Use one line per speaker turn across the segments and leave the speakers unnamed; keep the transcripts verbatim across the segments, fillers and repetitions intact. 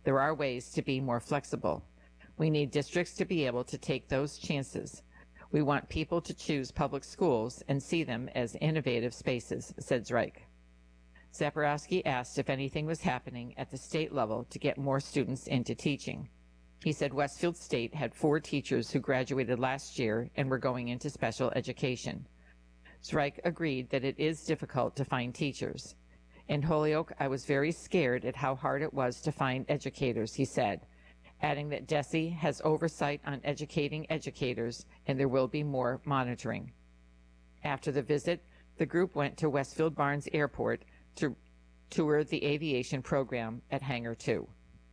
There are ways to be more flexible. We need districts to be able to take those chances. We want people to choose public schools and see them as innovative spaces, said Zreich. Zaporowski asked if anything was happening at the state level to get more students into teaching. He said Westfield State had four teachers who graduated last year and were going into special education. Zreich agreed that it is difficult to find teachers. In Holyoke, I was very scared at how hard it was to find educators, he said, adding that DESE has oversight on educating educators and there will be more monitoring. After the visit, the group went to Westfield Barnes Airport to tour the aviation program at Hangar two.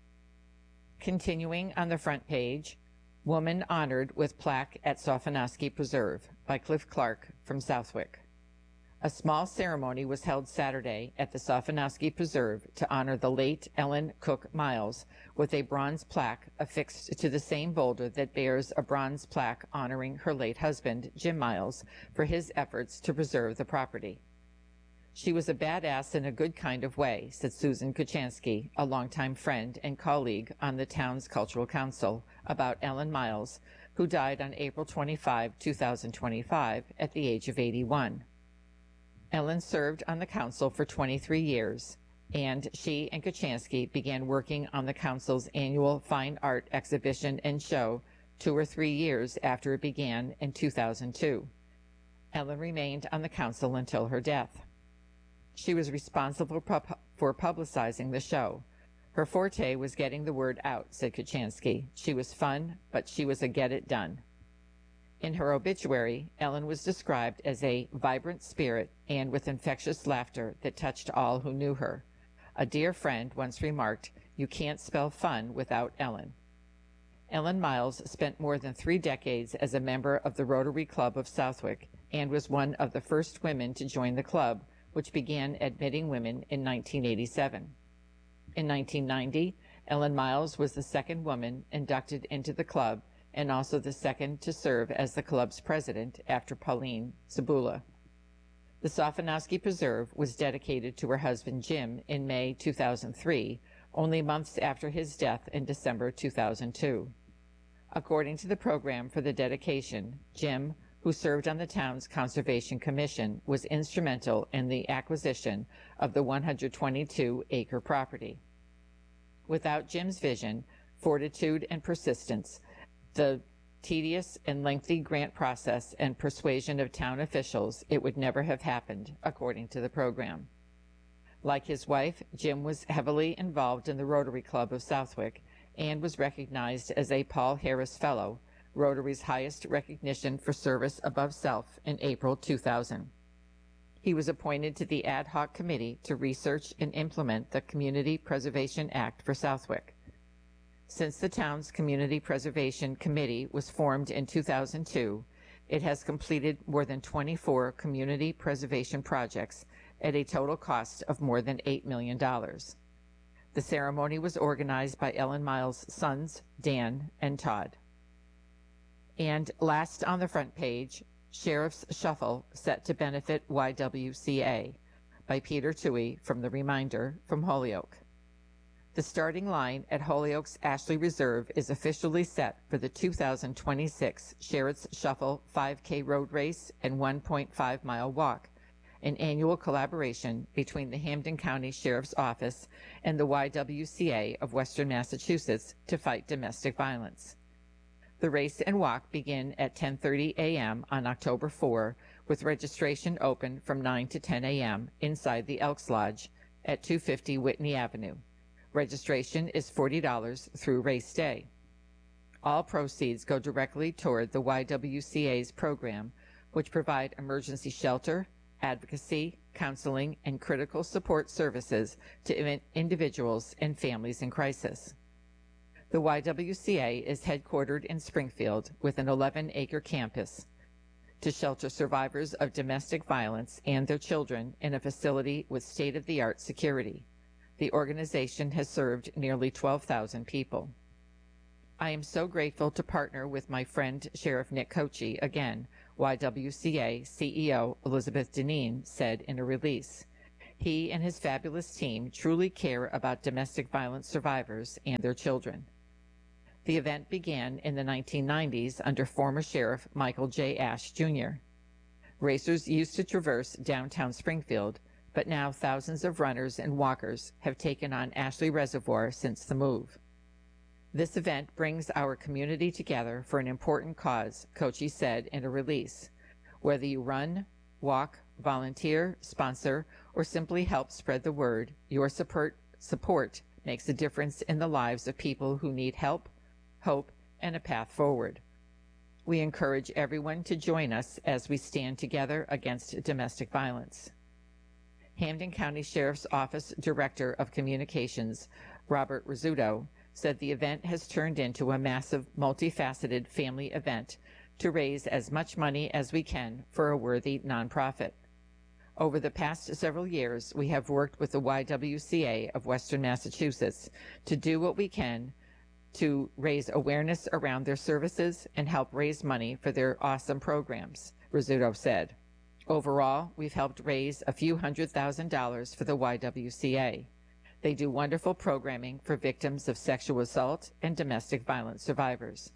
Continuing on the front page, Woman Honored with Plaque at Sofinowski Preserve by Cliff Clark from Southwick. A small ceremony was held Saturday at the Sofinowski Preserve to honor the late Ellen Cook Miles with a bronze plaque affixed to the same boulder that bears a bronze plaque honoring her late husband, Jim Miles, for his efforts to preserve the property. She was a badass in a good kind of way, said Susan Kuchansky, a longtime friend and colleague on the town's cultural council, about Ellen Miles, who died on April twenty-fifth, two thousand twenty-five, at the age of eighty-one. Ellen served on the council for twenty-three years, and she and Kuchansky began working on the council's annual fine art exhibition and show two or three years after it began in two thousand two. Ellen remained on the council until her death. She was responsible for publicizing the show. Her forte was getting the word out, said Kuchansky. She was fun, but she was a get-it-done. In her obituary, Ellen was described as a vibrant spirit and with infectious laughter that touched all who knew her. A dear friend once remarked, "You can't spell fun without Ellen." Ellen Miles spent more than three decades as a member of the Rotary Club of Southwick and was one of the first women to join the club, which began admitting women in nineteen eighty-seven. In nineteen ninety, Ellen Miles was the second woman inducted into the club and also the second to serve as the club's president after Pauline Zabula. The Sofinowski Preserve was dedicated to her husband Jim in May two thousand three, only months after his death in December two thousand two. According to the program for the dedication, Jim, who served on the town's Conservation Commission, was instrumental in the acquisition of the one hundred twenty-two acre property. Without Jim's vision, fortitude, and persistence, the tedious and lengthy grant process and persuasion of town officials, it would never have happened, according to the program. Like his wife, Jim was heavily involved in the Rotary Club of Southwick and was recognized as a Paul Harris Fellow, Rotary's highest recognition for service above self, in April two thousand. He was appointed to the ad hoc committee to research and implement the Community Preservation Act for Southwick. Since the town's Community Preservation Committee was formed in two thousand two, it has completed more than twenty-four community preservation projects at a total cost of more than eight million dollars. The ceremony was organized by Ellen Miles' sons, Dan and Todd. And last on the front page, Sheriff's Shuffle set to benefit Y W C A by Peter Toohey from The Reminder from Holyoke. The starting line at Holyoke's Ashley Reserve is officially set for the two thousand twenty-six Sheriff's Shuffle five K road race and one point five mile walk, an annual collaboration between the Hampden County Sheriff's Office and the Y W C A of Western Massachusetts to fight domestic violence. The race and walk begin at ten thirty a m on October fourth, with registration open from nine to ten a m inside the Elks Lodge at two fifty Whitney Avenue. Registration is forty dollars through race day. All proceeds go directly toward the Y W C A's program, which provide emergency shelter, advocacy, counseling, and critical support services to individuals and families in crisis. The Y W C A is headquartered in Springfield with an eleven acre campus to shelter survivors of domestic violence and their children in a facility with state-of-the-art security. The organization has served nearly twelve thousand people. I am so grateful to partner with my friend Sheriff Nick Cochee again, Y W C A C E O Elizabeth Deneen said in a release. He and his fabulous team truly care about domestic violence survivors and their children. The event began in the nineteen nineties under former Sheriff Michael J. Ash, Junior Racers used to traverse downtown Springfield, but now thousands of runners and walkers have taken on Ashley Reservoir since the move. This event brings our community together for an important cause, Kochi said in a release. Whether you run, walk, volunteer, sponsor, or simply help spread the word, your support, support makes a difference in the lives of people who need help, hope, and a path forward. We encourage everyone to join us as we stand together against domestic violence. Hampden County Sheriff's Office Director of Communications, Robert Rizzuto, said the event has turned into a massive, multifaceted family event to raise as much money as we can for a worthy nonprofit. Over the past several years, we have worked with the Y W C A of Western Massachusetts to do what we can to raise awareness around their services and help raise money for their awesome programs, Rizzuto said. Overall, we've helped raise a few hundred thousand dollars for the Y W C A. They do wonderful programming for victims of sexual assault and domestic violence survivors.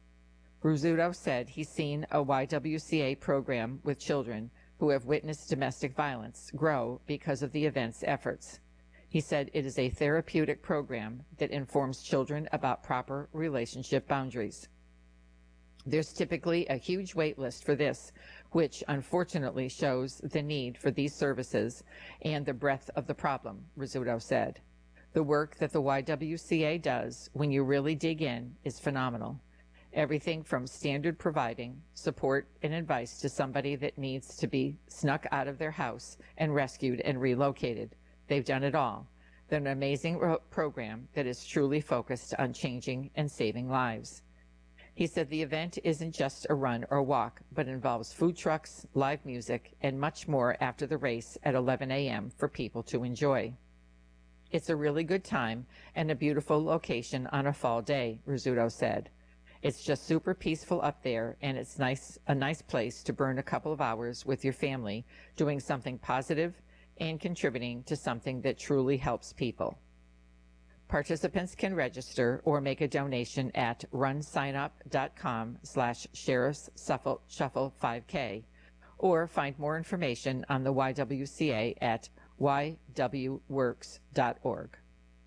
Rizzuto said he's seen a Y W C A program with children who have witnessed domestic violence grow because of the event's efforts. He said it is a therapeutic program that informs children about proper relationship boundaries. There's typically a huge wait list for this, which unfortunately shows the need for these services and the breadth of the problem, Rizzuto said. The work that the Y W C A does, when you really dig in, is phenomenal. Everything from standard providing support and advice to somebody that needs to be snuck out of their house and rescued and relocated. They've done it all. They're an amazing program that is truly focused on changing and saving lives. He said the event isn't just a run or walk, but involves food trucks, live music, and much more after the race at eleven a m for people to enjoy. It's a really good time and a beautiful location on a fall day, Rizzuto said. It's just super peaceful up there, and it's nice, a nice place to burn a couple of hours with your family doing something positive and contributing to something that truly helps people. Participants can register or make a donation at runsignup.com slash sheriff's shuffle 5K or find more information on the Y W C A at y w works dot org.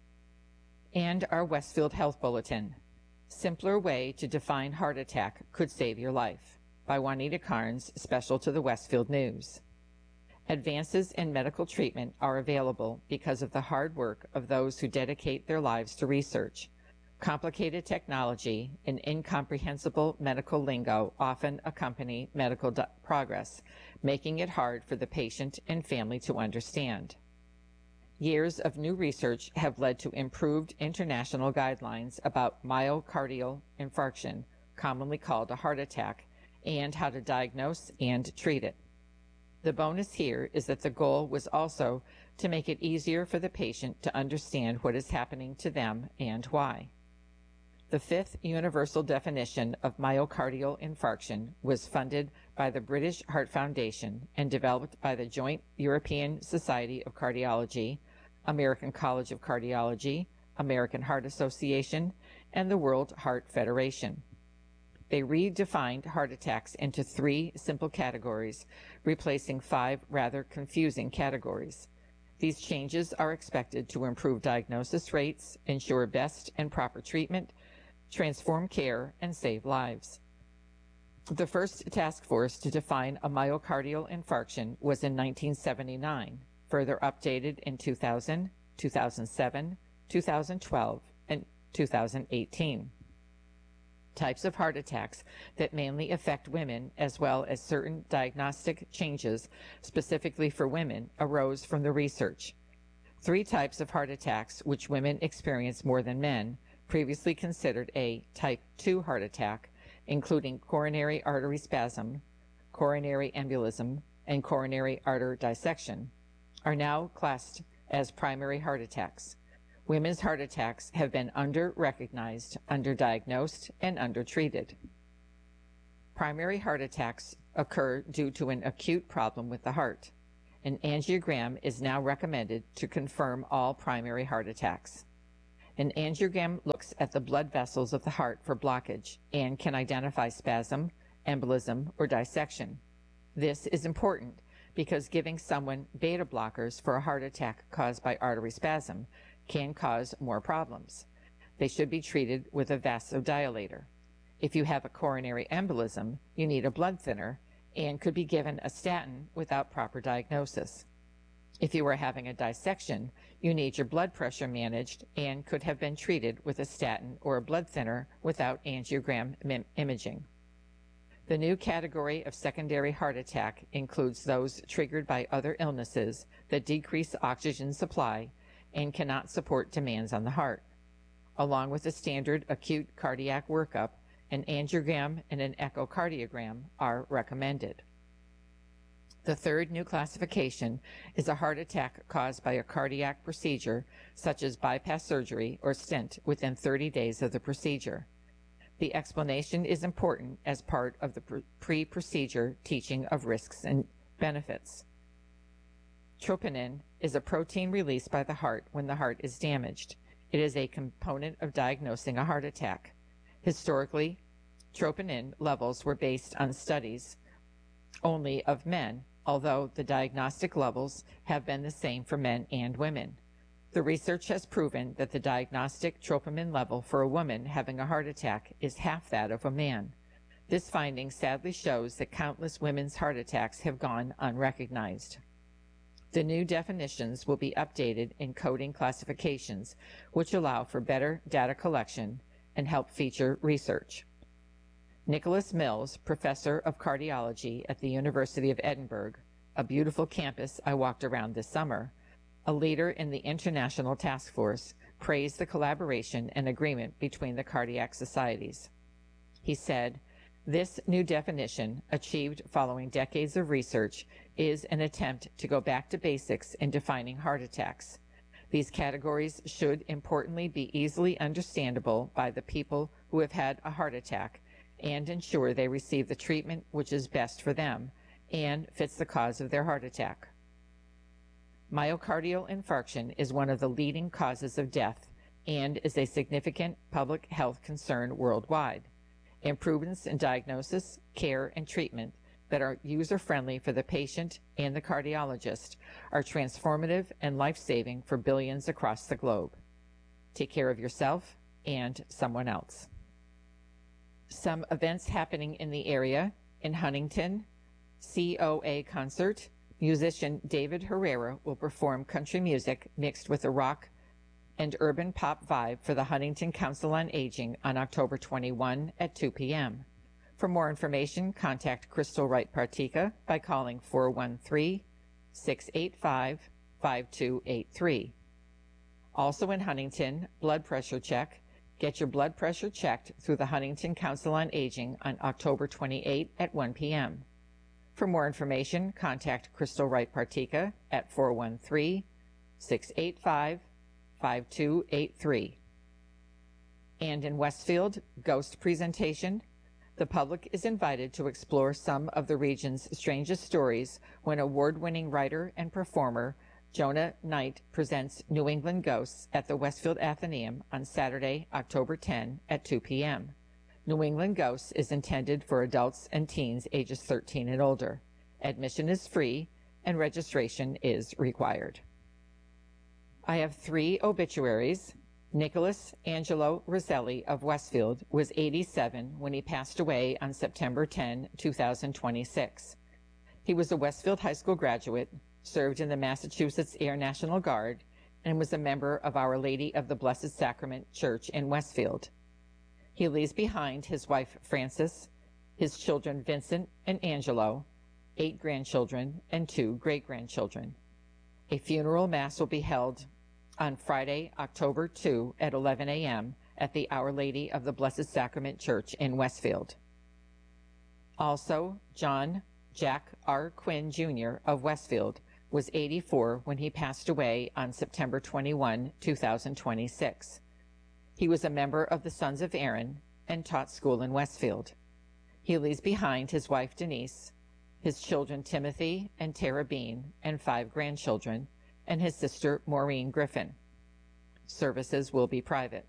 And our Westfield Health Bulletin, Simpler Way to Define Heart Attack Could Save Your Life, by Juanita Carnes, special to the Westfield News. Advances in medical treatment are available because of the hard work of those who dedicate their lives to research. Complicated technology and incomprehensible medical lingo often accompany medical progress, making it hard for the patient and family to understand. Years of new research have led to improved international guidelines about myocardial infarction, commonly called a heart attack, and how to diagnose and treat it. The bonus here is that the goal was also to make it easier for the patient to understand what is happening to them and why. The fifth universal definition of myocardial infarction was funded by the British Heart Foundation and developed by the Joint European Society of Cardiology, American College of Cardiology, American Heart Association, and the World Heart Federation. They redefined heart attacks into three simple categories, replacing five rather confusing categories. These changes are expected to improve diagnosis rates, ensure best and proper treatment, transform care, and save lives. The first task force to define a myocardial infarction was in nineteen seventy-nine, further updated in two thousand, two thousand seven, two thousand twelve, and two thousand eighteen. Types of heart attacks that mainly affect women, as well as certain diagnostic changes specifically for women, arose from the research. Three types of heart attacks which women experience more than men, previously considered a type two heart attack, including coronary artery spasm, coronary embolism, and coronary artery dissection, are now classed as primary heart attacks. Women's heart attacks have been under-recognized, under-diagnosed, and under-treated. Primary heart attacks occur due to an acute problem with the heart. An angiogram is now recommended to confirm all primary heart attacks. An angiogram looks at the blood vessels of the heart for blockage and can identify spasm, embolism, or dissection. This is important because giving someone beta blockers for a heart attack caused by artery spasm can cause more problems. They should be treated with a vasodilator. If you have a coronary embolism, you need a blood thinner and could be given a statin without proper diagnosis. If you are having a dissection, you need your blood pressure managed and could have been treated with a statin or a blood thinner without angiogram imaging. The new category of secondary heart attack includes those triggered by other illnesses that decrease oxygen supply and cannot support demands on the heart. Along with the standard acute cardiac workup, an angiogram and an echocardiogram are recommended. The third new classification is a heart attack caused by a cardiac procedure, such as bypass surgery or stent, within thirty days of the procedure. The explanation is important as part of the pre-procedure teaching of risks and benefits. Troponin is a protein released by the heart when the heart is damaged. It is a component of diagnosing a heart attack. Historically, troponin levels were based on studies only of men, although the diagnostic levels have been the same for men and women. The research has proven that the diagnostic troponin level for a woman having a heart attack is half that of a man. This finding sadly shows that countless women's heart attacks have gone unrecognized. The new definitions will be updated in coding classifications, which allow for better data collection and help feature research. Nicholas Mills, professor of cardiology at the University of Edinburgh, a beautiful campus I walked around this summer, a leader in the international task force, praised the collaboration and agreement between the cardiac societies. He said, "This new definition, achieved following decades of research, is an attempt to go back to basics in defining heart attacks. These categories should importantly be easily understandable by the people who have had a heart attack and ensure they receive the treatment which is best for them and fits the cause of their heart attack." Myocardial infarction is one of the leading causes of death and is a significant public health concern worldwide. Improvements in diagnosis, care, and treatment that are user-friendly for the patient and the cardiologist are transformative and life-saving for billions across the globe. Take care of yourself and someone else. Some events happening in the area: in Huntington, C O A concert. Musician David Herrera will perform country music mixed with a rock and urban pop vibe for the Huntington Council on Aging on October twenty-first at two p m For more information, contact Crystal Wright Partika by calling four one three, six eight five, five two eight three. Also in Huntington, blood pressure check. Get your blood pressure checked through the Huntington Council on Aging on October twenty-eighth at one p m For more information, contact Crystal Wright Partika at four one three, six eight five, five two eight three. And in Westfield, Ghost Presentation. The public is invited to explore some of the region's strangest stories when award-winning writer and performer Jonah Knight presents New England Ghosts at the Westfield Athenaeum on Saturday, October tenth at two p m New England Ghosts is intended for adults and teens ages thirteen and older. Admission is free and registration is required. I have three obituaries. Nicholas Angelo Roselli of Westfield was eighty-seven when he passed away on September tenth, two thousand twenty-six. He was a Westfield High School graduate, served in the Massachusetts Air National Guard, and was a member of Our Lady of the Blessed Sacrament Church in Westfield. He leaves behind his wife Frances, his children Vincent and Angelo, eight grandchildren, and two great-grandchildren. A funeral mass will be held on Friday, October second at eleven a m at the Our Lady of the Blessed Sacrament Church in Westfield. Also, John Jack R. Quinn, Junior of Westfield was eighty-four when he passed away on September twenty-first, two thousand twenty-six. He was a member of the Sons of Aaron and taught school in Westfield. He leaves behind his wife Denise, his children Timothy and Tara Bean, and five grandchildren, and his sister Maureen Griffin. Services will be private.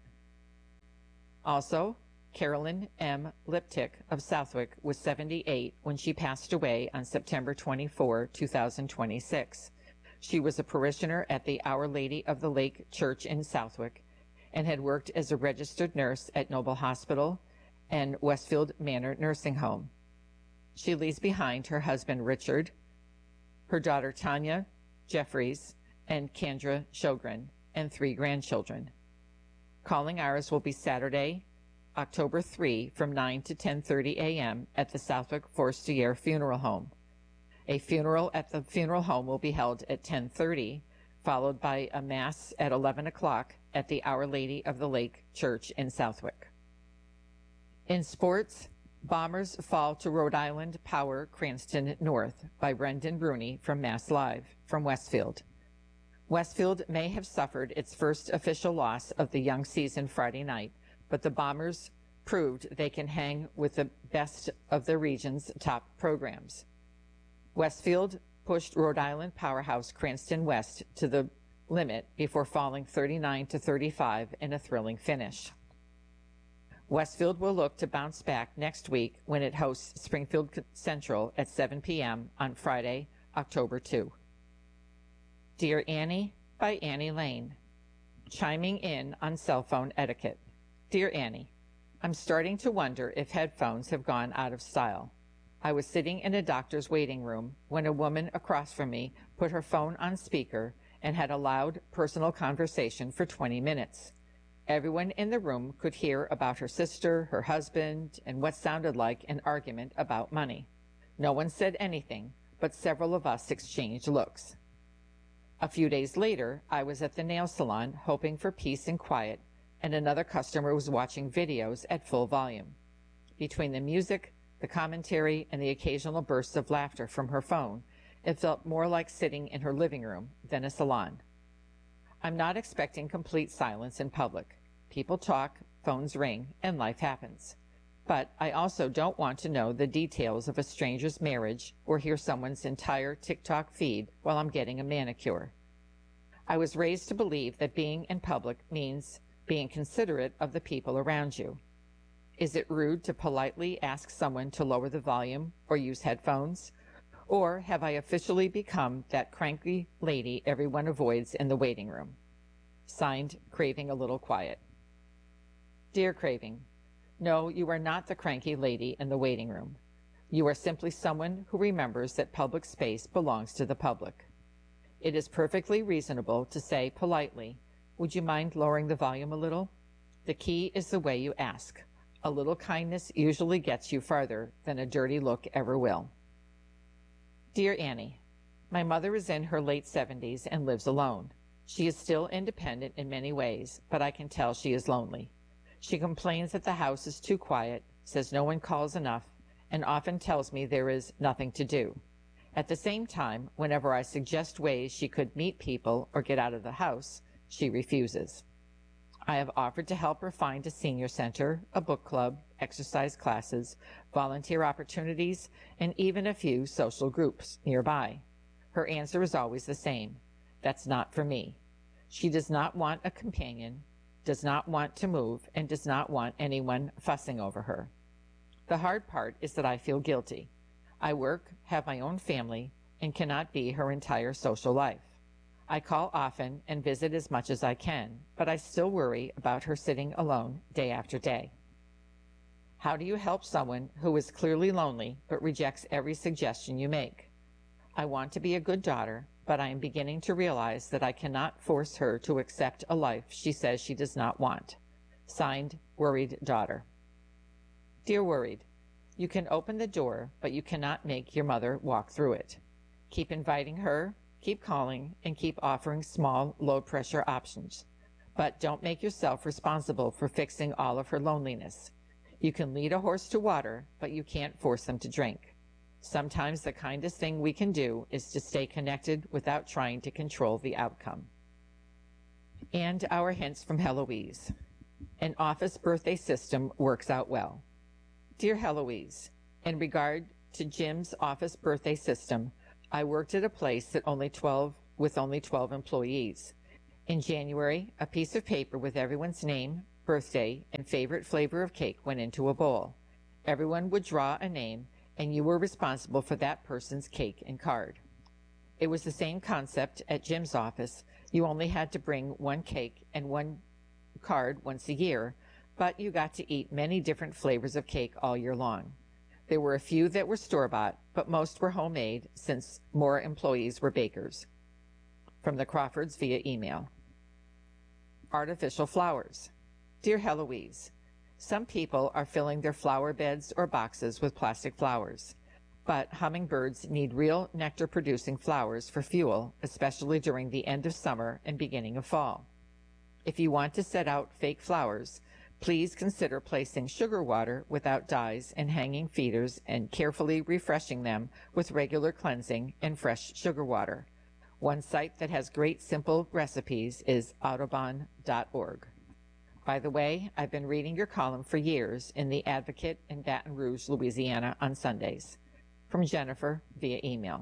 Also, Carolyn M. Liptick of Southwick was seventy-eight when she passed away on September twenty-fourth, two thousand twenty-six. She was a parishioner at the Our Lady of the Lake Church in Southwick and had worked as a registered nurse at Noble Hospital and Westfield Manor Nursing Home. She leaves behind her husband Richard, her daughter Tanya Jeffries, and Kendra Sjogren, and three grandchildren. Calling hours will be Saturday, October third from nine to ten thirty a m at the Southwick Forestier Funeral Home. A funeral at the funeral home will be held at ten thirty, followed by a Mass at eleven o'clock at the Our Lady of the Lake Church in Southwick. In sports, Bombers fall to Rhode Island Power Cranston North by Brendan Bruni from Mass Live from Westfield. Westfield may have suffered its first official loss of the young season Friday night, but the Bombers proved they can hang with the best of the region's top programs. Westfield pushed Rhode Island powerhouse Cranston West to the limit before falling thirty-nine to thirty-five in a thrilling finish. Westfield will look to bounce back next week when it hosts Springfield Central at seven p m on Friday, October second. Dear Annie by Annie Lane. Chiming in on cell phone etiquette. Dear Annie, I'm starting to wonder if headphones have gone out of style. I was sitting in a doctor's waiting room when a woman across from me put her phone on speaker and had a loud personal conversation for twenty minutes. Everyone in the room could hear about her sister, her husband, and what sounded like an argument about money. No one said anything, but several of us exchanged looks. A few days later, I was at the nail salon hoping for peace and quiet, and another customer was watching videos at full volume. Between the music, the commentary, and the occasional bursts of laughter from her phone, it felt more like sitting in her living room than a salon. I'm not expecting complete silence in public. People talk, phones ring, and life happens. But I also don't want to know the details of a stranger's marriage or hear someone's entire TikTok feed while I'm getting a manicure. I was raised to believe that being in public means being considerate of the people around you. Is it rude to politely ask someone to lower the volume or use headphones? Or have I officially become that cranky lady everyone avoids in the waiting room? Signed, Craving a Little Quiet. Dear Craving, no, you are not the cranky lady in the waiting room. You are simply someone who remembers that public space belongs to the public. It is perfectly reasonable to say politely, would you mind lowering the volume a little? The key is the way you ask. A little kindness usually gets you farther than a dirty look ever will. Dear Annie, my mother is in her late seventies and lives alone. She is still independent in many ways, but I can tell she is lonely. She complains that the house is too quiet, says no one calls enough, and often tells me there is nothing to do. At the same time, whenever I suggest ways she could meet people or get out of the house, she refuses. I have offered to help her find a senior center, a book club, exercise classes, volunteer opportunities, and even a few social groups nearby. Her answer is always the same. That's not for me. She does not want a companion, does not want to move, and does not want anyone fussing over her. The hard part is that I feel guilty. I work, have my own family, and cannot be her entire social life. I call often and visit as much as I can, but I still worry about her sitting alone day after day. How do you help someone who is clearly lonely but rejects every suggestion you make? I want to be a good daughter, but I am beginning to realize that I cannot force her to accept a life she says she does not want. Signed, Worried Daughter. Dear Worried, you can open the door, but you cannot make your mother walk through it. Keep inviting her, keep calling, and keep offering small, low-pressure options. But don't make yourself responsible for fixing all of her loneliness. You can lead a horse to water, but you can't force them to drink. Sometimes the kindest thing we can do is to stay connected without trying to control the outcome. And our hints from Heloise. An office birthday system works out well. Dear Heloise, in regard to Jim's office birthday system, I worked at a place that only twelve with only twelve employees. In January, a piece of paper with everyone's name, birthday, and favorite flavor of cake went into a bowl. Everyone would draw a name, and you were responsible for that person's cake and card. It was the same concept at Jim's office. You only had to bring one cake and one card once a year, but you got to eat many different flavors of cake all year long. There were a few that were store-bought, but most were homemade since more employees were bakers. From the Crawfords via email. Artificial flowers. Dear Heloise, some people are filling their flower beds or boxes with plastic flowers, but hummingbirds need real nectar-producing flowers for fuel, especially during the end of summer and beginning of fall. If you want to set out fake flowers, please consider placing sugar water without dyes and hanging feeders and carefully refreshing them with regular cleansing and fresh sugar water. One site that has great simple recipes is audubon dot org. By the way, I've been reading your column for years in The Advocate in Baton Rouge, Louisiana on Sundays. From Jennifer via email.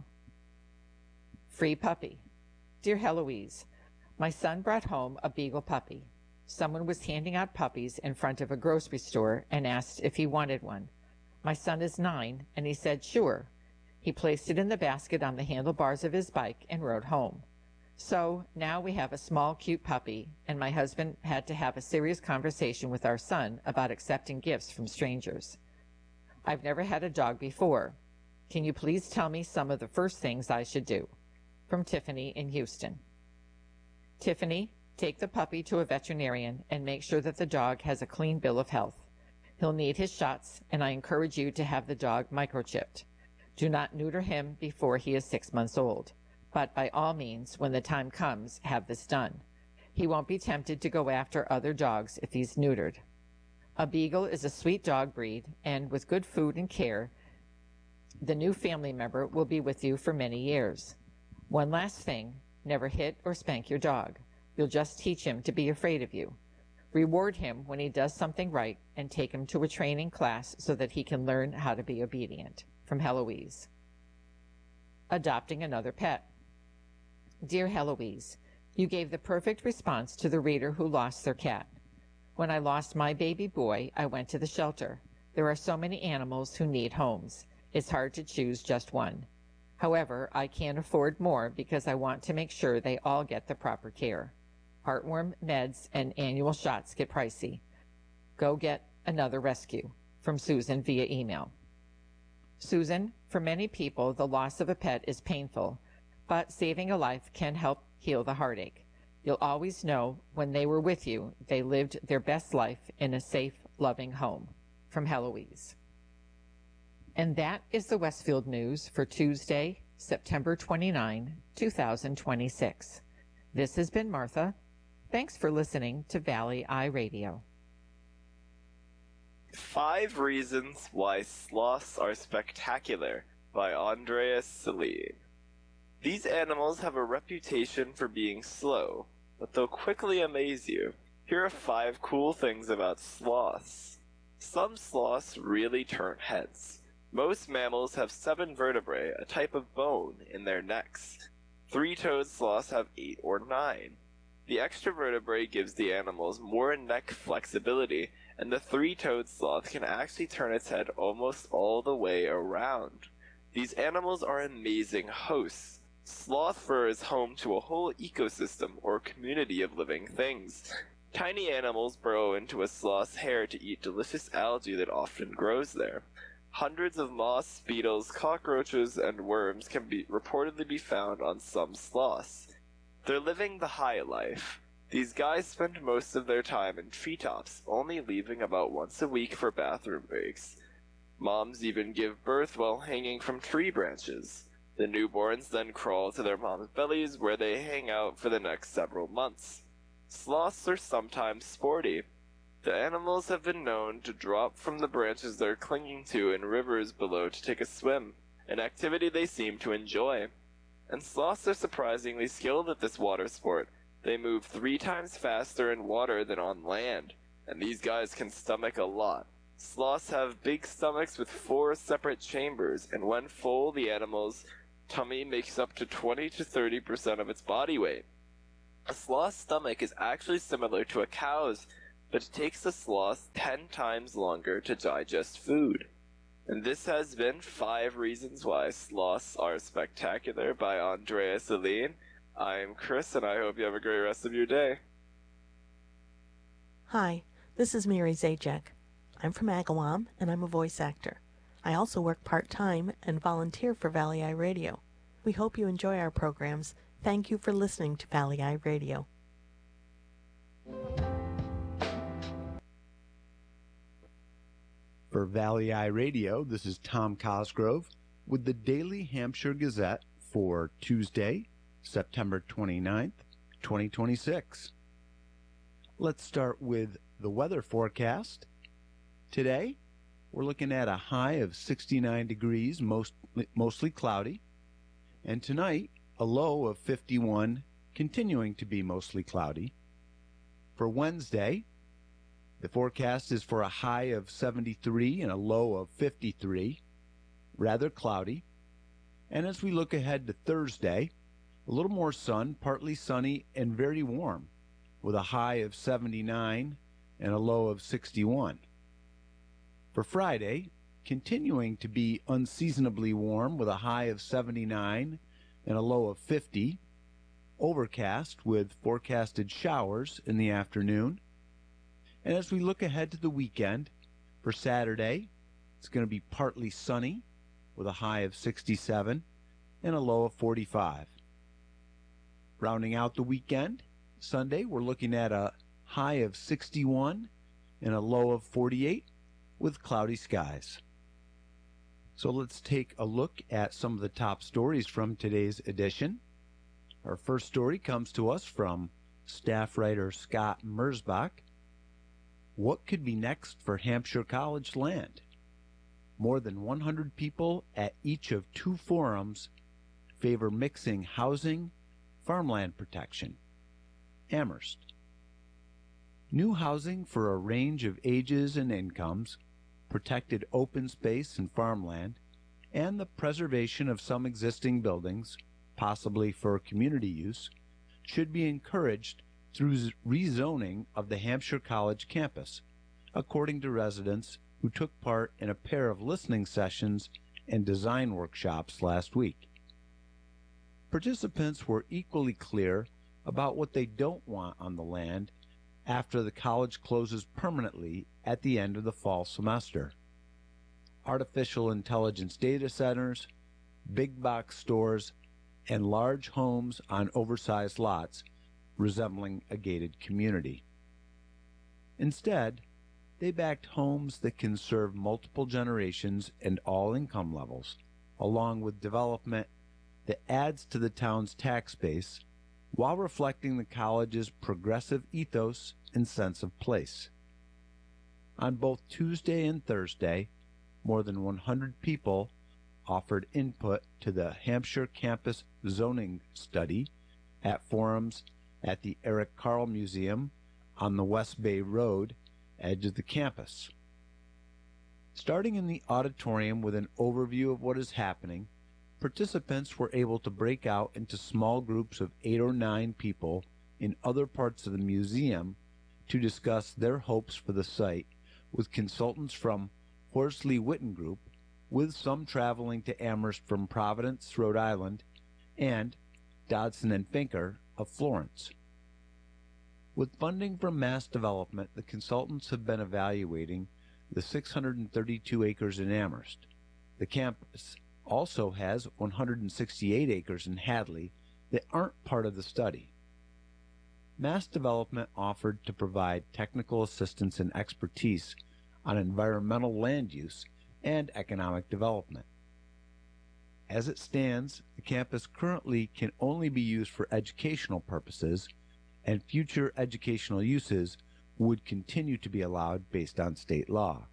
Free puppy. Dear Heloise, my son brought home a beagle puppy. Someone was handing out puppies in front of a grocery store and asked if he wanted one. My son is nine, and he said sure. He placed it in the basket on the handlebars of his bike and rode home. So now we have a small, cute puppy, and my husband had to have a serious conversation with our son about accepting gifts from strangers. I've never had a dog before. Can you please tell me some of the first things I should do? From Tiffany in Houston. Tiffany, take the puppy to a veterinarian and make sure that the dog has a clean bill of health. He'll need his shots, and I encourage you to have the dog microchipped. Do not neuter him before he is six months old, but by all means, when the time comes, have this done. He won't be tempted to go after other dogs if he's neutered. A beagle is a sweet dog breed, and with good food and care, the new family member will be with you for many years. One last thing, never hit or spank your dog. You'll just teach him to be afraid of you. Reward him when he does something right and take him to a training class so that he can learn how to be obedient. From Heloise. Adopting another pet. Dear Heloise, you gave the perfect response to the reader who lost their cat. When I lost my baby boy, I went to the shelter. There are so many animals who need homes. It's hard to choose just one. However, I can't afford more because I want to make sure they all get the proper care. Heartworm meds and annual shots get pricey. Go get another rescue. From Susan via email. Susan, for many people, the loss of a pet is painful, but saving a life can help heal the heartache. You'll always know when they were with you, they lived their best life in a safe, loving home. From Heloise. And that is the Westfield News for Tuesday, September twenty-ninth, two thousand twenty-six. This has been Martha. Thanks for listening to Valley Eye Radio.
Five Reasons Why Sloths Are Spectacular by Andreas Celine. These animals have a reputation for being slow, but they'll quickly amaze you. Here are five cool things about sloths. Some sloths really turn heads. Most mammals have seven vertebrae, a type of bone, in their necks. Three-toed sloths have eight or nine. The extra vertebrae gives the animals more neck flexibility, and the three-toed sloth can actually turn its head almost all the way around. These animals are amazing hosts. Sloth fur is home to a whole ecosystem or community of living things. Tiny animals burrow into a sloth's hair to eat delicious algae that often grows there. Hundreds of moths, beetles, cockroaches, and worms can be reportedly be found on some sloths. They're living the high life. These guys spend most of their time in treetops, only leaving about once a week for bathroom breaks. Moms even give birth while hanging from tree branches. The newborns then crawl to their mom's bellies where they hang out for the next several months. Sloths are sometimes sporty. The animals have been known to drop from the branches they're clinging to in rivers below to take a swim, an activity they seem to enjoy. And sloths are surprisingly skilled at this water sport. They move three times faster in water than on land, and these guys can stomach a lot. Sloths have big stomachs with four separate chambers, and when full, the animal's tummy makes up to twenty to thirty percent of its body weight. A sloth's stomach is actually similar to a cow's, but it takes the sloth ten times longer to digest food. And this has been Five Reasons Why Sloths Are Spectacular by Andrea Celine. I'm Chris, and I hope you have a great rest of your day.
Hi, this is Mary Zajac. I'm from Agawam, and I'm a voice actor. I also work part-time and volunteer for Valley Eye Radio. We hope you enjoy our programs. Thank you for listening to Valley Eye Radio.
For Valley Eye Radio, this is Tom Cosgrove with the Daily Hampshire Gazette for Tuesday, September twenty-ninth, twenty twenty-six. Let's start with the weather forecast. Today, we're looking at a high of sixty-nine degrees, most, mostly cloudy. And tonight, a low of fifty-one, continuing to be mostly cloudy. For Wednesday, the forecast is for a high of seventy-three and a low of fifty-three, rather cloudy. And as we look ahead to Thursday, a little more sun, partly sunny and very warm, with a high of seventy-nine and a low of sixty-one. For Friday, continuing to be unseasonably warm with a high of seventy-nine and a low of fifty, overcast with forecasted showers in the afternoon. And as we look ahead to the weekend, for Saturday, it's going to be partly sunny with a high of sixty-seven and a low of forty-five. Rounding out the weekend, Sunday, we're looking at a high of sixty-one and a low of forty-eight with cloudy skies. So let's take a look at some of the top stories from today's edition. Our first story comes to us from staff writer Scott Merzbach. What could be next for Hampshire College land? More than one hundred people at each of two forums favor mixing housing, farmland protection. Amherst. New housing for a range of ages and incomes, protected open space and farmland, and the preservation of some existing buildings, possibly for community use, should be encouraged through rezoning of the Hampshire College campus, according to residents who took part in a pair of listening sessions and design workshops last week. Participants were equally clear about what they don't want on the land after the college closes permanently at the end of the fall semester. Artificial intelligence data centers, big box stores, and large homes on oversized lots resembling a gated community. Instead, they backed homes that can serve multiple generations and all income levels, along with development that adds to the town's tax base while reflecting the college's progressive ethos and sense of place. On both Tuesday and Thursday, more than one hundred people offered input to the Hampshire Campus Zoning Study at forums at the Eric Carle Museum on the West Bay Road, edge of the campus. Starting in the auditorium with an overview of what is happening, participants were able to break out into small groups of eight or nine people in other parts of the museum to discuss their hopes for the site with consultants from Horsley Witten Group, with some traveling to Amherst from Providence, Rhode Island, and Dodson and Finker of Florence. With funding from Mass Development, the consultants have been evaluating the six hundred thirty-two acres in Amherst. The campus also has one hundred sixty-eight acres in Hadley that aren't part of the study. Mass Development offered to provide technical assistance and expertise on environmental land use and economic development. As it stands, the campus currently can only be used for educational purposes, and future educational uses would continue to be allowed based on state law.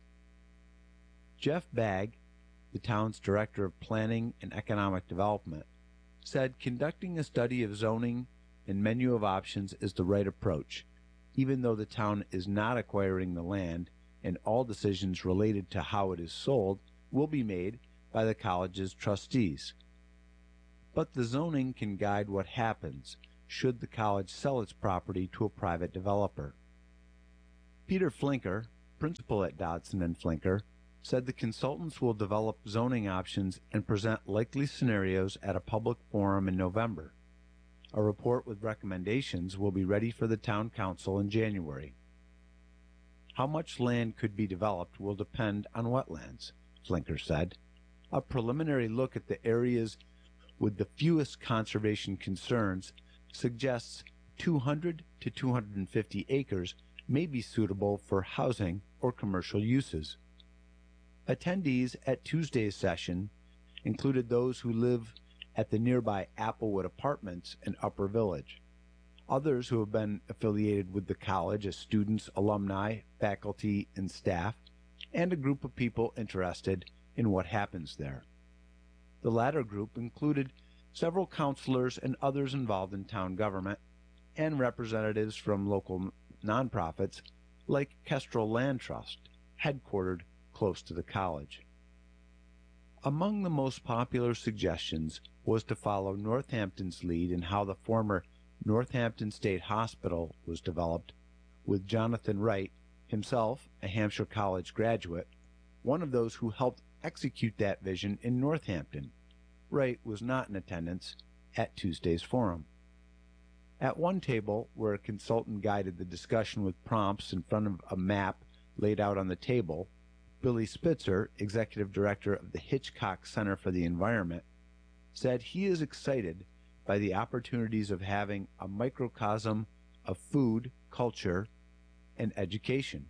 Jeff Bagg, the town's Director of Planning and Economic Development, said conducting a study of zoning and menu of options is the right approach, even though the town is not acquiring the land and all decisions related to how it is sold will be made by the college's trustees. But the zoning can guide what happens should the college sell its property to a private developer. Peter Flinker, principal at Dodson and Flinker, said the consultants will develop zoning options and present likely scenarios at a public forum in November. A report with recommendations will be ready for the town council in January. How much land could be developed will depend on wetlands, Flinker said. A preliminary look at the areas with the fewest conservation concerns suggests two hundred to two hundred fifty acres may be suitable for housing or commercial uses. Attendees at Tuesday's session included those who live at the nearby Applewood Apartments in Upper Village, others who have been affiliated with the college as students, alumni, faculty, and staff, and a group of people interested in what happens there. The latter group included several counselors and others involved in town government, and representatives from local nonprofits like Kestrel Land Trust, headquartered close to the college. Among the most popular suggestions was to follow Northampton's lead in how the former Northampton State Hospital was developed, with Jonathan Wright, himself a Hampshire College graduate, one of those who helped execute that vision in Northampton. Wright was not in attendance at Tuesday's forum. At one table, where a consultant guided the discussion with prompts in front of a map laid out on the table, Billy Spitzer, executive director of the Hitchcock Center for the Environment, said he is excited by the opportunities of having a microcosm of food, culture, and education.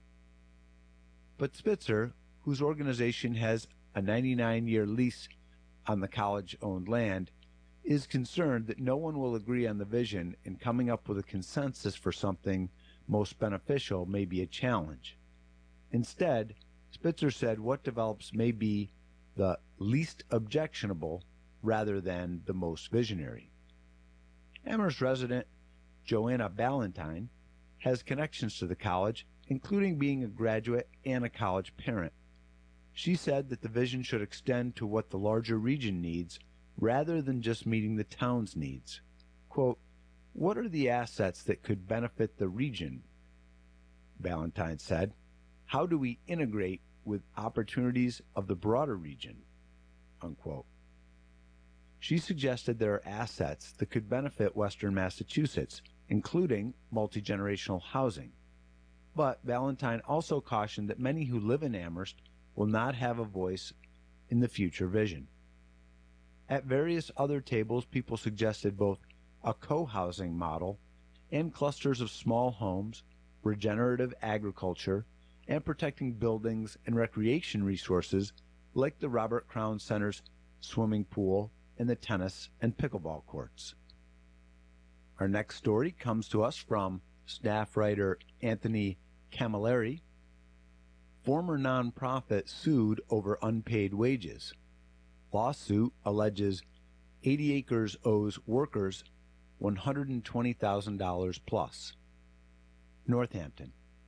But Spitzer, whose organization has a ninety-nine year lease on the college-owned land, is concerned that no one will agree on the vision, and coming up with a consensus for something most beneficial may be a challenge. Instead, Spitzer said what develops may be the least objectionable rather than the most visionary. Amherst resident Joanna Ballantyne has connections to the college, including being a graduate and a college parent. She said that the vision should extend to what the larger region needs rather than just meeting the town's needs. Quote, "What are the assets that could benefit the region?" Ballantyne said. "How do we integrate with opportunities of the broader region?" Unquote. She suggested there are assets that could benefit Western Massachusetts, including multi-generational housing. But Ballantyne also cautioned that many who live in Amherst will not have a voice in the future vision. At various other tables, people suggested both a co-housing model and clusters of small homes, regenerative agriculture, and protecting buildings and recreation resources like the Robert Crown Center's swimming pool and the tennis and pickleball courts. Our next story comes to us from staff writer Anthony Camilleri. Former nonprofit sued over unpaid wages. Lawsuit alleges eighty acres owes workers one hundred twenty thousand dollars plus. Northampton.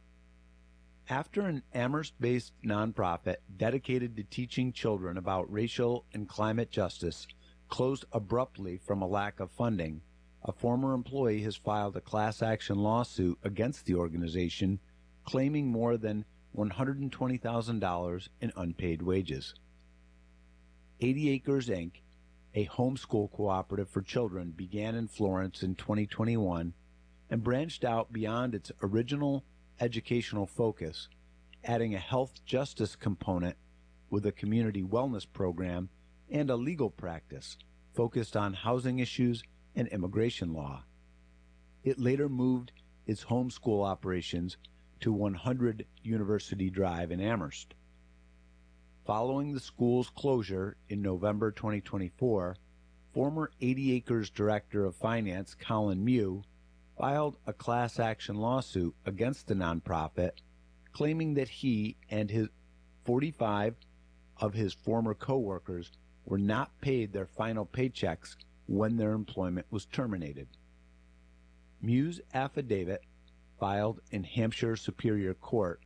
After an Amherst-based nonprofit dedicated to teaching children about racial and climate justice closed abruptly from a lack of funding, a former employee has filed a class action lawsuit against the organization, claiming more than one hundred twenty thousand dollars in unpaid wages. eighty Acres, Incorporated, a homeschool cooperative for children, began in Florence in twenty twenty-one and branched out beyond its original educational focus, adding a health justice component with a community wellness program and a legal practice focused on housing issues and immigration law. It later moved its homeschool operations to one hundred University Drive in Amherst. Following the school's closure in November twenty twenty-four, former eighty Acres Director of Finance Colin Mew filed a class action lawsuit against the nonprofit, claiming that he and his forty-five of his former co-workers were not paid their final paychecks when their employment was terminated. Mew's affidavit, filed in Hampshire Superior Court,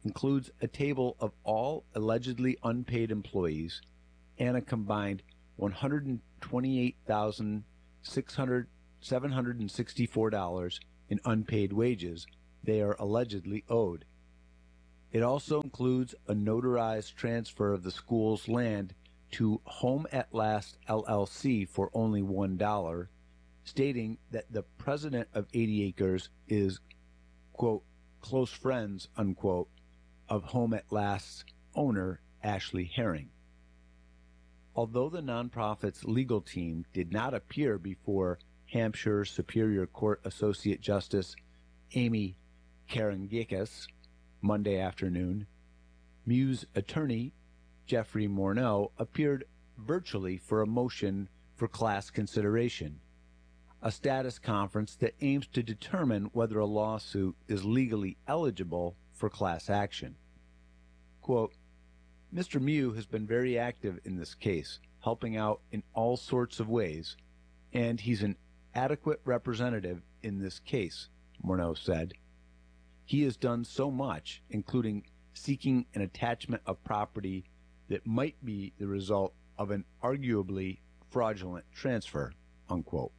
includes a table of all allegedly unpaid employees and a combined one hundred twenty-eight thousand seven hundred sixty-four dollars in unpaid wages they are allegedly owed. It also includes a notarized transfer of the school's land to Home at Last L L C for only one dollar, stating that the president of eighty acres is, quote, close friends, unquote, of Home at Last's owner, Ashley Herring. Although the nonprofit's legal team did not appear before Hampshire Superior Court Associate Justice Amy Karangikis Monday afternoon, Mew's attorney, Jeffrey Morneau, appeared virtually for a motion for class consideration, a status conference that aims to determine whether a lawsuit is legally eligible for class action. Quote, Mister Mew has been very active in this case, helping out in all sorts of ways, and he's an adequate representative in this case, Morneau said. He has done so much, including seeking an attachment of property that might be the result of an arguably fraudulent transfer, unquote.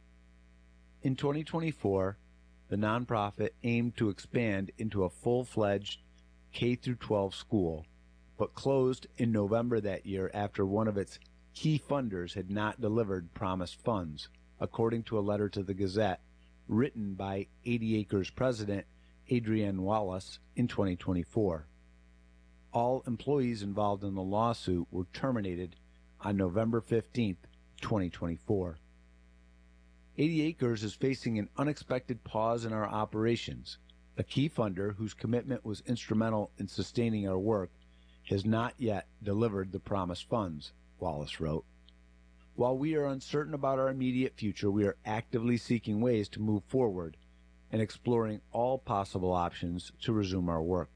In twenty twenty-four, the nonprofit aimed to expand into a full-fledged K through twelve school, but closed in November that year after one of its key funders had not delivered promised funds, according to a letter to the Gazette written by eighty acres president Adrienne Wallace in twenty twenty-four. All employees involved in the lawsuit were terminated on November fifteenth, twenty twenty-four. eighty acres is facing an unexpected pause in our operations. A key funder whose commitment was instrumental in sustaining our work has not yet delivered the promised funds, Wallace wrote. While we are uncertain about our immediate future, we are actively seeking ways to move forward and exploring all possible options to resume our work.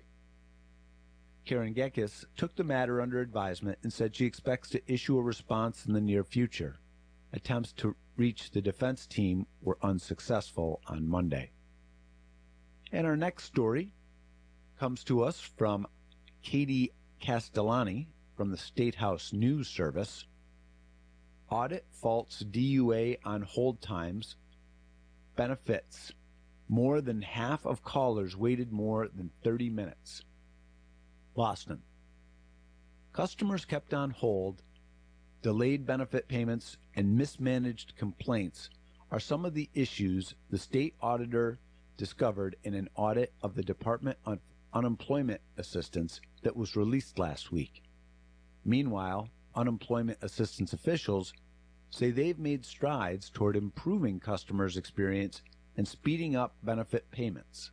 Karen Gekis took the matter under advisement and said she expects to issue a response in the near future. Attempts to reach the defense team were unsuccessful on Monday. And our next story comes to us from Katie Castellani from the State House News Service. Audit faults D U A on hold times. Benefits. More than half of callers waited more than thirty minutes. Boston. Customers kept on hold. Delayed benefit payments and mismanaged complaints are some of the issues the state auditor discovered in an audit of the Department of Unemployment Assistance that was released last week. Meanwhile, unemployment assistance officials say they've made strides toward improving customers' experience and speeding up benefit payments.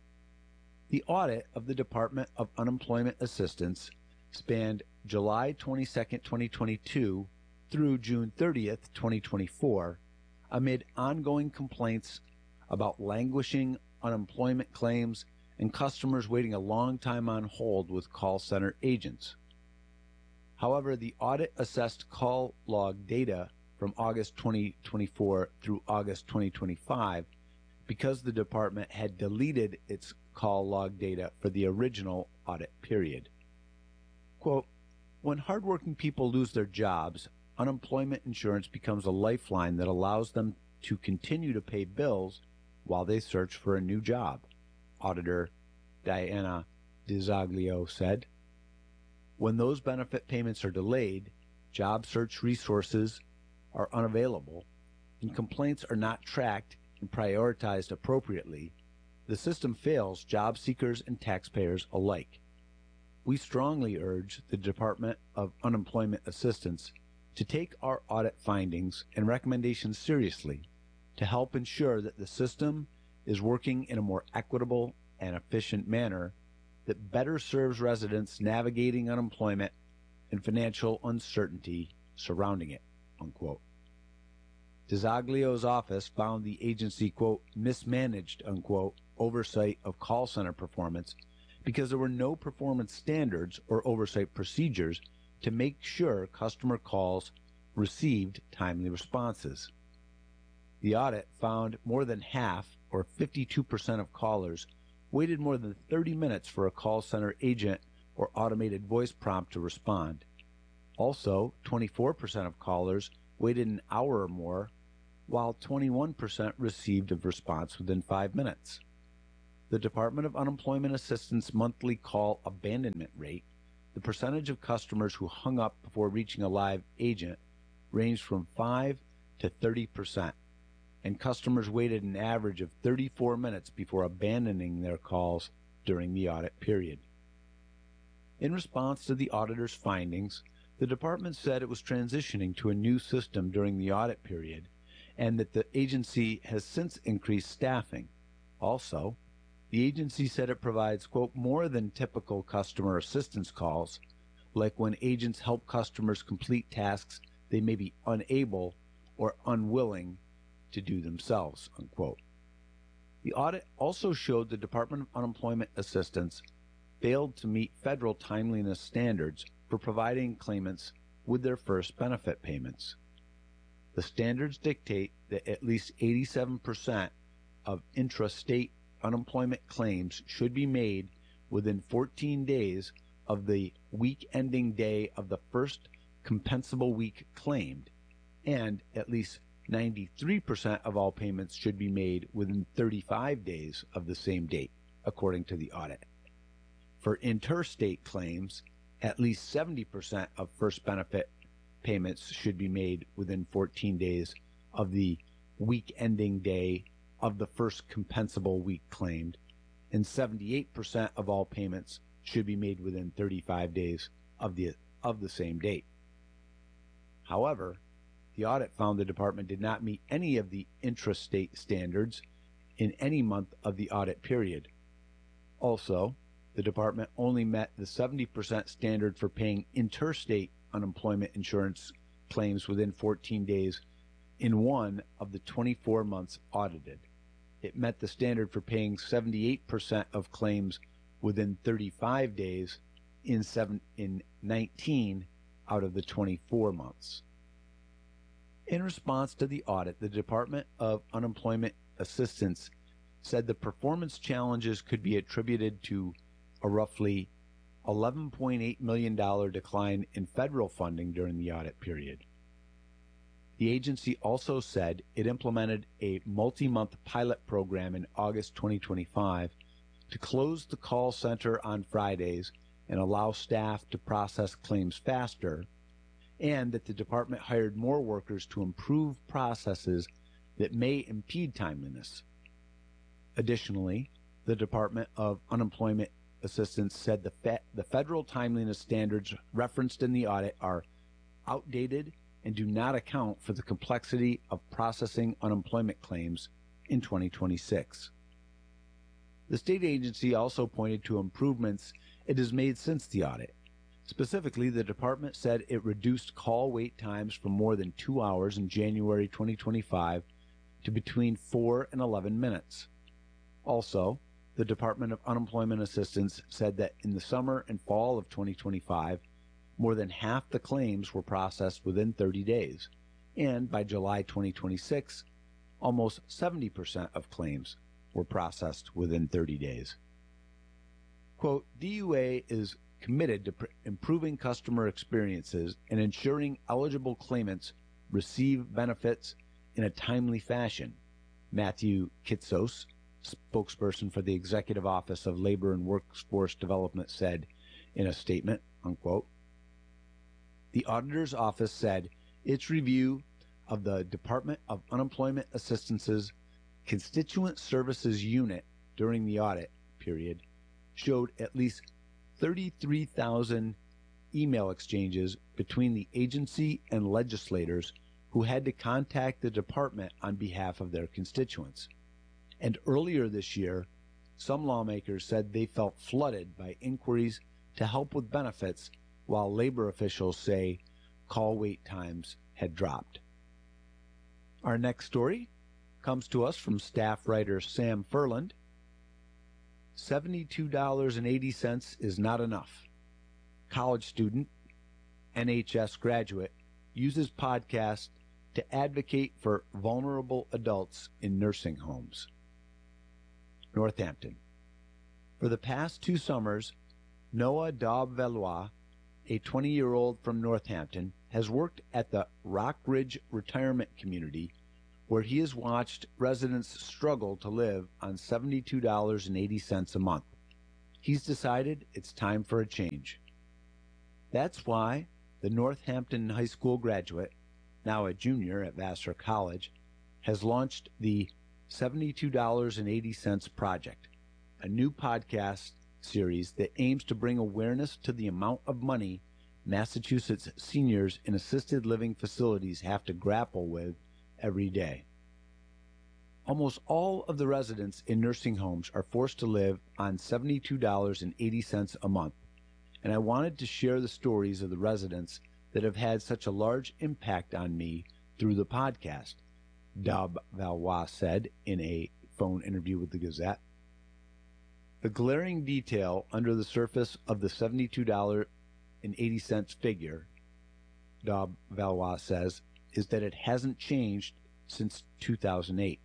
The audit of the Department of Unemployment Assistance spanned July twenty-second, twenty twenty-two through June thirtieth, twenty twenty-four, amid ongoing complaints about languishing unemployment claims and customers waiting a long time on hold with call center agents. However, the audit assessed call log data from August twenty twenty-four through August twenty twenty-five because the department had deleted its call log data for the original audit period. Quote, when hardworking people lose their jobs, unemployment insurance becomes a lifeline that allows them to continue to pay bills while they search for a new job, Auditor Diana DiZoglio said. When those benefit payments are delayed, job search resources are unavailable, and complaints are not tracked and prioritized appropriately, the system fails job seekers and taxpayers alike. We strongly urge the Department of Unemployment Assistance to take our audit findings and recommendations seriously to help ensure that the system is working in a more equitable and efficient manner that better serves residents navigating unemployment and financial uncertainty surrounding it, unquote. DiZoglio's office found the agency, quote, mismanaged, unquote, oversight of call center performance because there were no performance standards or oversight procedures to make sure customer calls received timely responses. The audit found more than half, or fifty-two percent of callers, waited more than thirty minutes for a call center agent or automated voice prompt to respond. Also, twenty-four percent of callers waited an hour or more, while twenty-one percent received a response within five minutes. The Department of Unemployment Assistance monthly call abandonment rate, the percentage of customers who hung up before reaching a live agent, ranged from five to thirty percent, and customers waited an average of thirty-four minutes before abandoning their calls during the audit period. In response to the auditor's findings, the department said it was transitioning to a new system during the audit period and that the agency has since increased staffing. Also, the agency said it provides, quote, more than typical customer assistance calls, like when agents help customers complete tasks they may be unable or unwilling to do themselves, unquote. The audit also showed the Department of Unemployment Assistance failed to meet federal timeliness standards for providing claimants with their first benefit payments. The standards dictate that at least eighty-seven percent of intrastate unemployment claims should be made within fourteen days of the week ending day of the first compensable week claimed, and at least ninety-three percent of all payments should be made within thirty-five days of the same date, according to the audit. For interstate claims, at least seventy percent of first benefit payments should be made within fourteen days of the week ending day of the first compensable week claimed, and seventy-eight percent of all payments should be made within thirty-five days of the of the same date. However, the audit found the department did not meet any of the intrastate standards in any month of the audit period. Also, the department only met the seventy percent standard for paying interstate unemployment insurance claims within fourteen days in one of the twenty-four months audited. It met the standard for paying seventy-eight percent of claims within thirty-five days in, seven, in nineteen out of the twenty-four months. In response to the audit, the Department of Unemployment Assistance said the performance challenges could be attributed to a roughly eleven point eight million dollars decline in federal funding during the audit period. The agency also said it implemented a multi-month pilot program in August twenty twenty-five to close the call center on Fridays and allow staff to process claims faster, and that the department hired more workers to improve processes that may impede timeliness. Additionally, the Department of Unemployment Assistance said the, fe- the federal timeliness standards referenced in the audit are outdated and do not account for the complexity of processing unemployment claims in twenty twenty-six. The state agency also pointed to improvements it has made since the audit. Specifically, the department said it reduced call wait times from more than two hours in January twenty twenty-five to between four and eleven minutes. Also, the Department of Unemployment Assistance said that in the summer and fall of twenty twenty-five, more than half the claims were processed within thirty days, and by July twenty twenty-six, almost seventy percent of claims were processed within thirty days. Quote, D U A is committed to pr- improving customer experiences and ensuring eligible claimants receive benefits in a timely fashion, Matthew Kitsos, spokesperson for the Executive Office of Labor and Workforce Development, said in a statement, unquote. The auditor's office said its review of the Department of Unemployment Assistance's Constituent Services Unit during the audit period showed at least thirty-three thousand email exchanges between the agency and legislators who had to contact the department on behalf of their constituents. And earlier this year, some lawmakers said they felt flooded by inquiries to help with benefits, while labor officials say call wait times had dropped. Our next story comes to us from staff writer Sam Furland. seventy-two dollars and eighty cents is not enough. College student, N H S graduate, uses podcast to advocate for vulnerable adults in nursing homes. Northampton. For the past two summers, Noah Daub-Valois, a twenty-year-old from Northampton, has worked at the Rock Ridge Retirement Community, where he has watched residents struggle to live on seventy-two dollars and eighty cents a month. He's decided it's time for a change. That's why the Northampton High School graduate, now a junior at Vassar College, has launched the seventy-two dollars and eighty cents Project, a new podcast series that aims to bring awareness to the amount of money Massachusetts seniors in assisted living facilities have to grapple with every day. Almost all of the residents in nursing homes are forced to live on seventy-two dollars and eighty cents a month, and I wanted to share the stories of the residents that have had such a large impact on me through the podcast, Daub-Valois said in a phone interview with the Gazette. The glaring detail under the surface of the seventy-two dollars and eighty cents figure, Daub-Valois says, is that it hasn't changed since two thousand eight.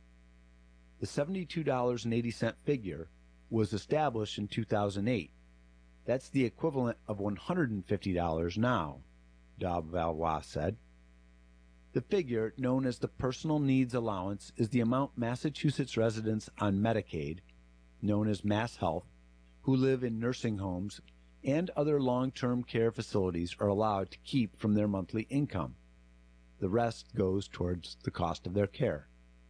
The seventy-two dollars and eighty cents figure was established in two thousand eight. That's the equivalent of one hundred fifty dollars now, Daub-Valois said. The figure, known as the Personal Needs Allowance, is the amount Massachusetts residents on Medicaid, known as MassHealth, who live in nursing homes and other long-term care facilities are allowed to keep from their monthly income. The rest goes towards the cost of their care.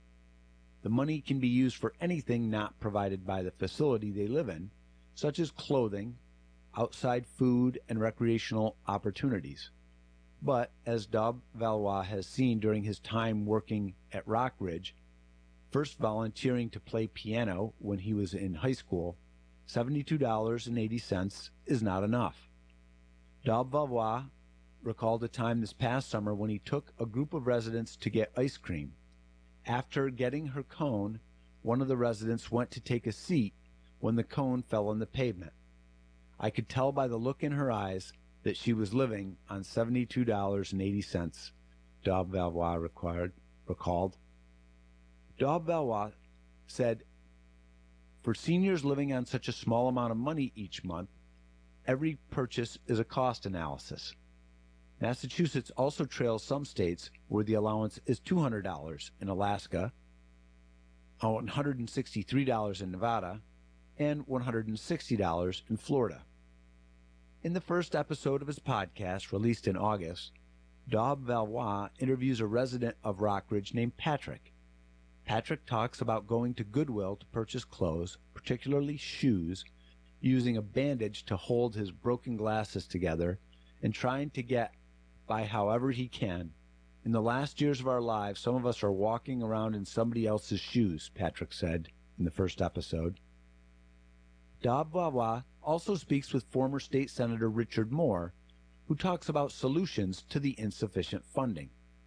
The money can be used for anything not provided by the facility they live in, such as clothing, outside food, and recreational opportunities. But, as Daub-Valois has seen during his time working at Rock Ridge, first volunteering to play piano when he was in high school, seventy-two dollars and eighty cents is not enough. Daub-Valois recalled a time this past summer when he took a group of residents to get ice cream. After getting her cone, one of the residents went to take a seat when the cone fell on the pavement. I could tell by the look in her eyes that she was living on seventy-two dollars and eighty cents, Daub-Valois required, recalled. Daub-Valois said, for seniors living on such a small amount of money each month, every purchase is a cost analysis. Massachusetts also trails some states where the allowance is two hundred dollars in Alaska, one hundred sixty-three dollars in Nevada, and one hundred sixty dollars in Florida. In the first episode of his podcast, released in August, Daub-Valois interviews a resident of Rock Ridge named Patrick. Patrick talks about going to Goodwill to purchase clothes, particularly shoes, using a bandage to hold his broken glasses together, and trying to get by however he can. In the last years of our lives, some of us are walking around in somebody else's shoes, Patrick said in the first episode. Daub-Valois also speaks with former State Senator Richard Moore, who talks about solutions to the insufficient funding.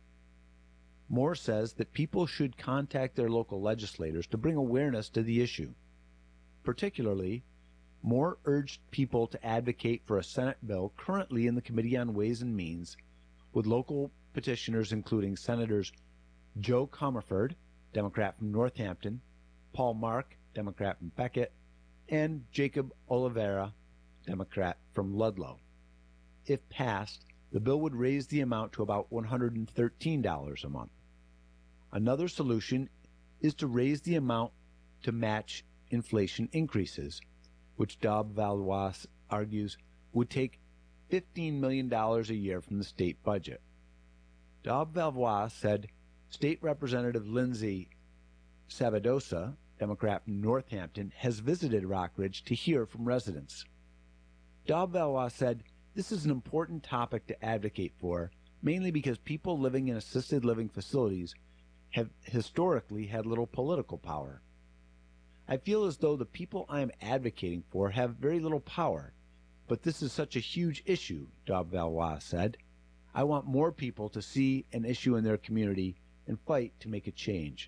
Moore says that people should contact their local legislators to bring awareness to the issue. Particularly, Moore urged people to advocate for a Senate bill currently in the Committee on Ways and Means, with local petitioners including Senators Joe Comerford, Democrat from Northampton, Paul Mark, Democrat from Becket, and Jacob Oliveira, Democrat from Ludlow. If passed, the bill would raise the amount to about one hundred thirteen dollars a month. Another solution is to raise the amount to match inflation increases, which Daub-Valois argues would take fifteen million dollars a year from the state budget. Daub-Valois said State Representative Lindsay Sabadosa, Democrat from Northampton, has visited Rock Ridge to hear from residents. Daub-Valois said this is an important topic to advocate for, mainly because people living in assisted living facilities have historically had little political power. I feel as though the people I am advocating for have very little power, but this is such a huge issue, Daub-Valois said. I want more people to see an issue in their community and fight to make a change.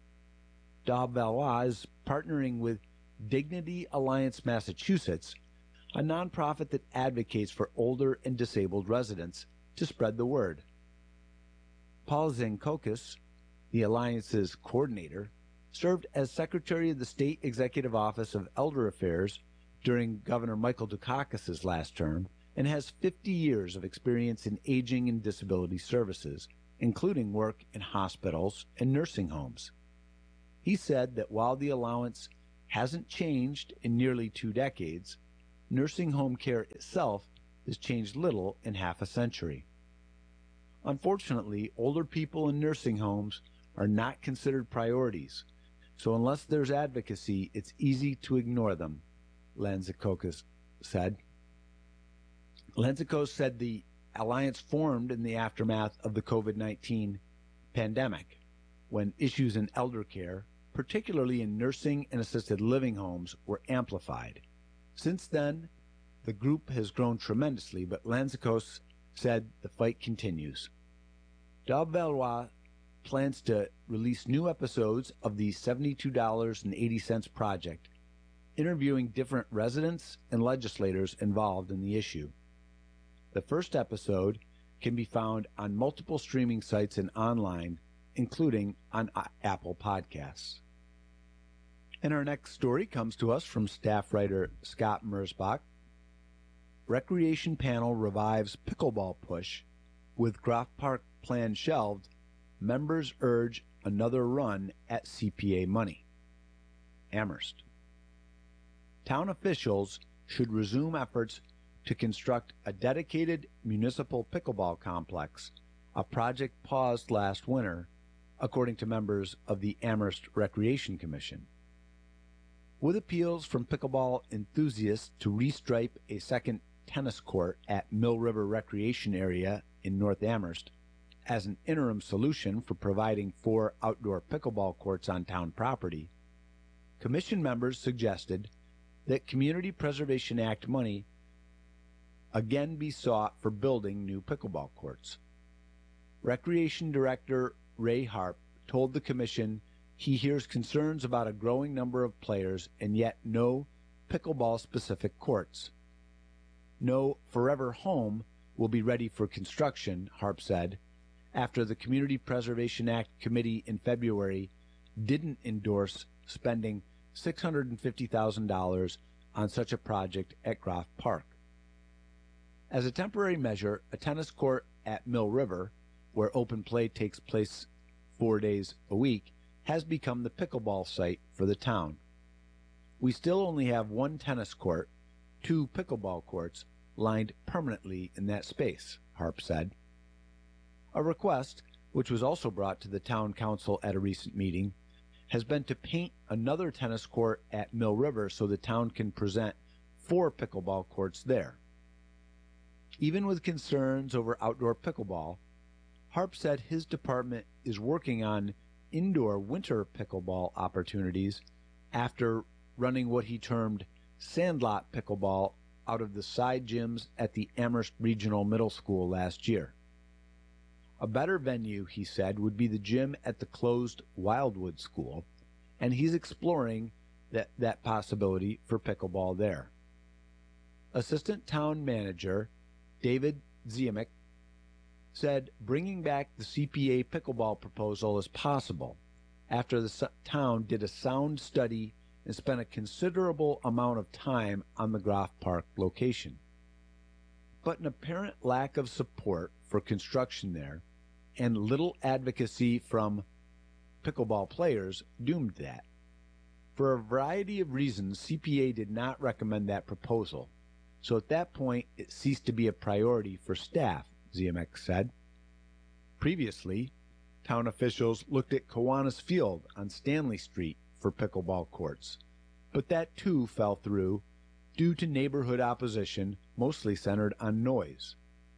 Daub-Valois is partnering with Dignity Alliance Massachusetts, a nonprofit that advocates for older and disabled residents, to spread the word. Paul Zankokis, the Alliance's coordinator, served as Secretary of the State Executive Office of Elder Affairs during Governor Michael Dukakis' last term, and has fifty years of experience in aging and disability services, including work in hospitals and nursing homes. He said that while the allowance hasn't changed in nearly two decades, nursing home care itself has changed little in half a century. Unfortunately, older people in nursing homes are not considered priorities, so unless there's advocacy, it's easy to ignore them, Lanzikokis said. Lanzikos said the alliance formed in the aftermath of the COVID nineteen pandemic, when issues in elder care, particularly in nursing and assisted living homes, were amplified. Since then, the group has grown tremendously, but Lanzikos said the fight continues. Dov Valois plans to release new episodes of the seventy-two dollars and eighty cents project, interviewing different residents and legislators involved in the issue. The first episode can be found on multiple streaming sites and online, including on Apple Podcasts. And our next story comes to us from staff writer Scott Merzbach. Recreation panel revives pickleball push. With Groff Park plan shelved, members urge another run at C P A money. Amherst. Town officials should resume efforts to construct a dedicated municipal pickleball complex, a project paused last winter, according to members of the Amherst Recreation Commission. With appeals from pickleball enthusiasts to restripe a second tennis court at Mill River Recreation Area in North Amherst as an interim solution for providing four outdoor pickleball courts on town property, Commission members suggested that Community Preservation Act money again be sought for building new pickleball courts. Recreation Director Ray Harp told the Commission he hears concerns about a growing number of players and yet no pickleball-specific courts. No Forever Home will be ready for construction, Harp said, after the Community Preservation Act Committee in February didn't endorse spending six hundred fifty thousand dollars on such a project at Groff Park. As a temporary measure, a tennis court at Mill River, where open play takes place four days a week, has become the pickleball site for the town. We still only have one tennis court, two pickleball courts, lined permanently in that space, Harp said. A request, which was also brought to the town council at a recent meeting, has been to paint another tennis court at Mill River so the town can present four pickleball courts there. Even with concerns over outdoor pickleball, Harp said his department is working on indoor winter pickleball opportunities after running what he termed sandlot pickleball out of the side gyms at the Amherst Regional Middle School last year. A better venue, he said, would be the gym at the closed Wildwood School, and he's exploring that, that possibility for pickleball there. Assistant Town Manager David Ziemek said bringing back the C P A pickleball proposal is possible after the town did a sound study and spent a considerable amount of time on the Groff Park location. But an apparent lack of support for construction there and little advocacy from pickleball players doomed that. For a variety of reasons, C P A did not recommend that proposal, so at that point it ceased to be a priority for staff, Ziemek said. Previously, town officials looked at Kiwanis Field on Stanley Street for pickleball courts, but that too fell through due to neighborhood opposition, mostly centered on noise.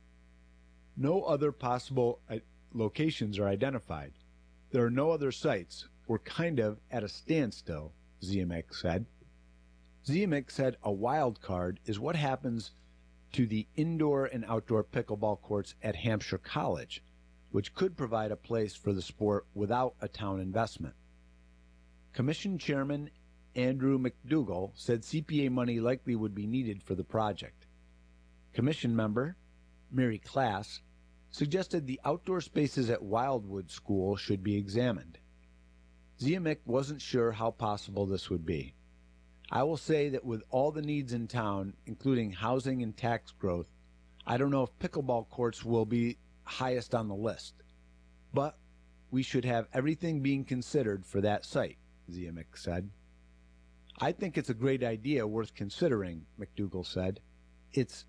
No other possible locations are identified. There are no other sites. We're kind of at a standstill, Ziemek said. Ziemek said a wild card is what happens to the indoor and outdoor pickleball courts at Hampshire College, which could provide a place for the sport without a town investment. Commission Chairman Andrew McDougall said C P A money likely would be needed for the project. Commission member Mary Klass suggested the outdoor spaces at Wildwood School should be examined. Ziemick wasn't sure how possible this would be. I will say that with all the needs in town, including housing and tax growth, I don't know if pickleball courts will be highest on the list. But we should have everything being considered for that site, Ziemick said. I think it's a great idea worth considering, McDougall said. It's